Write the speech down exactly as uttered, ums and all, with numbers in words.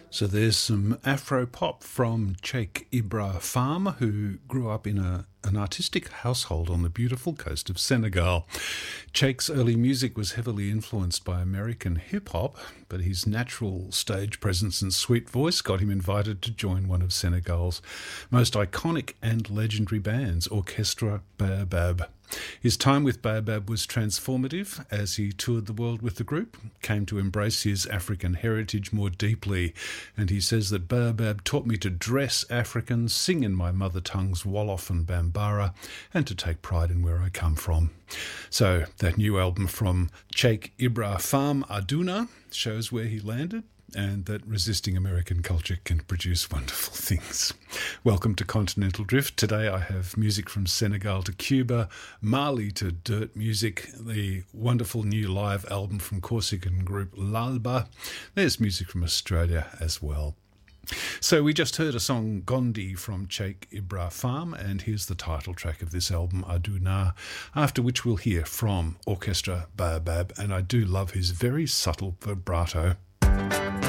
So there's some Afro-pop from Cheikh Ibra Farm, who grew up in a, an artistic household on the beautiful coast of Senegal. Cheikh's early music was heavily influenced by American hip-hop, but his natural stage presence and sweet voice got him invited to join one of Senegal's most iconic and legendary bands, Orchestra Baobab. His time with Baobab was transformative as he toured the world with the group, came to embrace his African heritage more deeply, and he says that Baobab taught me to dress African, sing in my mother tongues Wolof and Bambara, and to take pride in where I come from. So that new album from Cheikh Ibra Farm, Aduna, shows where he landed, and that resisting American culture can produce wonderful things. Welcome to Continental Drift. Today I have music from Senegal to Cuba, Mali to dirt music, the wonderful new live album from Corsican group Lalba. There's music from Australia as well. So we just heard a song, Gondi, from Cheikh Ibra Farm, and here's the title track of this album, Aduna, after which we'll hear from Orchestra Baobab, and I do love his very subtle vibrato.